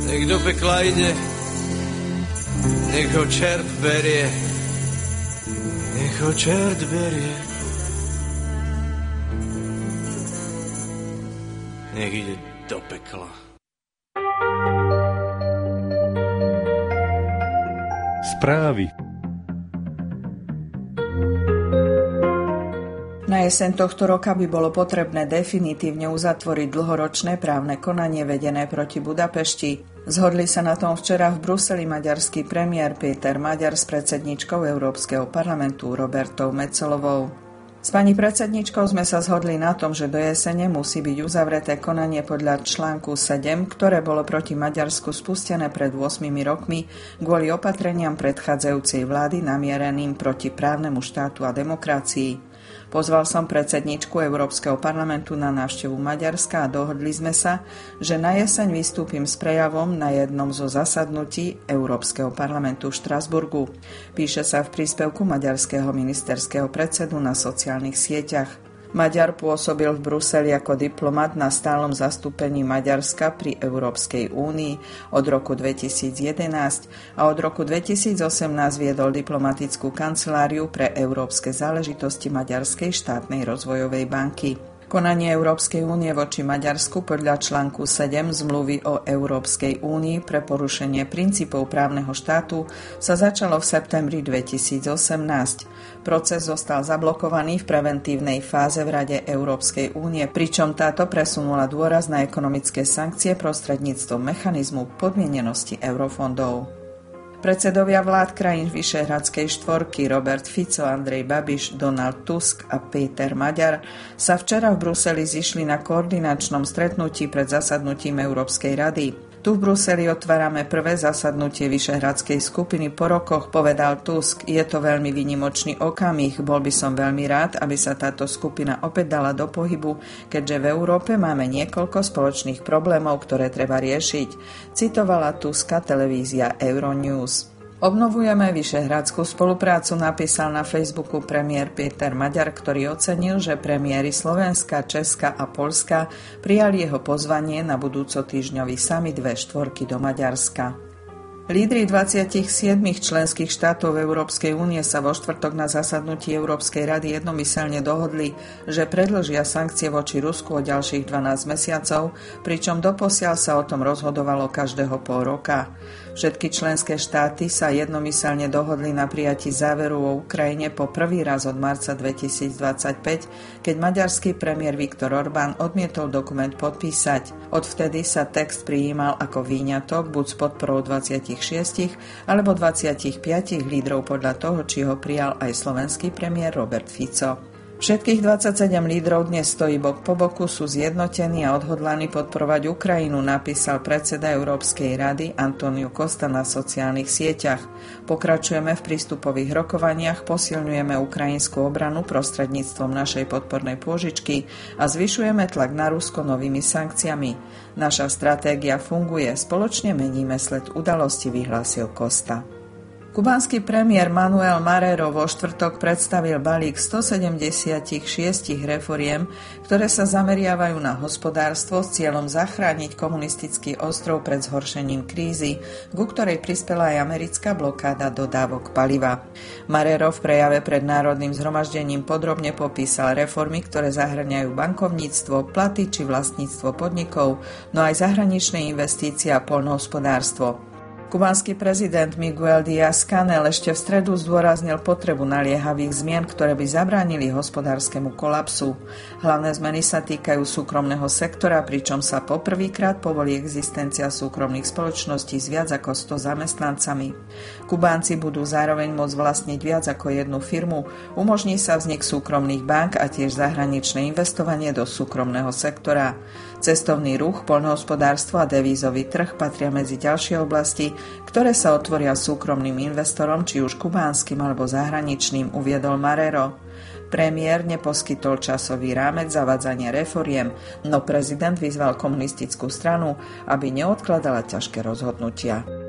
Nech do pekla ide, nech ho čert berie, nech ho čert berie. Nech ide do pekla. Správy. Na jeseň tohto roka by bolo potrebné definitívne uzatvoriť dlhoročné právne konanie vedené proti Budapešti. Zhodli sa na tom včera v Bruseli maďarský premiér Péter Magyar s predsedníčkou Európskeho parlamentu Robertou Metsolovou. S pani predsedníčkou sme sa zhodli na tom, že do jesene musí byť uzavreté konanie podľa článku 7, ktoré bolo proti Maďarsku spustené pred 8 rokmi kvôli opatreniam predchádzajúcej vlády namiereným proti právnemu štátu a demokracii. Pozval som predsedníčku Európskeho parlamentu na návštevu Maďarska a dohodli sme sa, že na jeseň vystúpim s prejavom na jednom zo zasadnutí Európskeho parlamentu v Štrasburgu. Píše sa v príspevku maďarského ministerského predsedu na sociálnych sieťach. Maďar pôsobil v Bruseli ako diplomat na stálom zastúpení Maďarska pri Európskej únii od roku 2011 a od roku 2018 viedol diplomatickú kanceláriu pre európske záležitosti Maďarskej štátnej rozvojovej banky. Konanie Európskej únie voči Maďarsku podľa článku 7 zmluvy o Európskej únii pre porušenie princípov právneho štátu sa začalo v septembri 2018. Proces zostal zablokovaný v preventívnej fáze v Rade Európskej únie, pričom táto presunula dôraz na ekonomické sankcie prostredníctvom mechanizmu podmienenosti eurofondov. Predsedovia vlád krajín Vyšehradskej štvorky Robert Fico, Andrej Babiš, Donald Tusk a Péter Magyar sa včera v Bruseli zišli na koordinačnom stretnutí pred zasadnutím Európskej rady. Tu v Bruseli otvárame prvé zasadnutie Vyšehradskej skupiny po rokoch, povedal Tusk. Je to veľmi výnimočný okamih, bol by som veľmi rád, aby sa táto skupina opäť dala do pohybu, keďže v Európe máme niekoľko spoločných problémov, ktoré treba riešiť, citovala Tuska televízia Euronews. Obnovujeme vyšehradskú spoluprácu, napísal na Facebooku premiér Péter Magyar, ktorý ocenil, že premiéry Slovenska, Česka a Poľska prijali jeho pozvanie na budúcotýždňový summit V4 do Maďarska. Lídri 27 členských štátov Európskej únie sa vo štvrtok na zasadnutí Európskej rady jednomyseľne dohodli, že predĺžia sankcie voči Rusku o ďalších 12 mesiacov, pričom doposiaľ sa o tom rozhodovalo každého pol roka. Všetky členské štáty sa jednomyseľne dohodli na prijatí záveru o Ukrajine po prvý raz od marca 2025, keď maďarský premiér Viktor Orbán odmietol dokument podpísať. Odvtedy sa text prijímal ako výňatok buď s podporou 26 alebo 25 lídrov podľa toho, či ho prijal aj slovenský premiér Robert Fico. Všetkých 27 lídrov dnes stojí bok po boku, sú zjednotení a odhodlaní podporovať Ukrajinu, napísal predseda Európskej rady Antonio Costa na sociálnych sieťach. Pokračujeme v prístupových rokovaniach, posilňujeme ukrajinskú obranu prostredníctvom našej podpornej pôžičky a zvyšujeme tlak na Rusko novými sankciami. Naša stratégia funguje, spoločne meníme sled udalosti, vyhlásil Costa. Kubánsky premiér Manuel Marrero vo štvrtok predstavil balík 176 reforiem, ktoré sa zameriavajú na hospodárstvo s cieľom zachrániť komunistický ostrov pred zhoršením krízy, ku ktorej prispela aj americká blokáda dodávok paliva. Marrero v prejave pred Národným zhromaždením podrobne popísal reformy, ktoré zahŕňajú bankovníctvo, platy či vlastníctvo podnikov, no aj zahraničné investície a poľnohospodárstvo. Kubánsky prezident Miguel Díaz-Canel ešte v stredu zdôraznil potrebu naliehavých zmien, ktoré by zabránili hospodárskemu kolapsu. Hlavné zmeny sa týkajú súkromného sektora, pričom sa poprvýkrát povolí existencia súkromných spoločností s viac ako 100 zamestnancami. Kubánci budú zároveň môcť vlastniť viac ako jednu firmu, umožní sa vznik súkromných bank a tiež zahraničné investovanie do súkromného sektora. Cestovný ruch, poľnohospodárstvo a devízový trh patria medzi ďalšie oblasti, ktoré sa otvoria súkromným investorom, či už kubánskym alebo zahraničným, uviedol Marrero. Premiér neposkytol časový rámec zavádzania reforiem, no prezident vyzval komunistickú stranu, aby neodkladala ťažké rozhodnutia.